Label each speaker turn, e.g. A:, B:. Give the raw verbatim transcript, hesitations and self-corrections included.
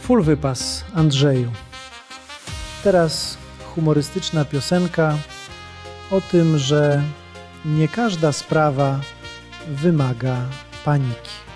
A: Full wypas, Andrzeju. Teraz humorystyczna piosenka o tym, że nie każda sprawa wymaga paniki.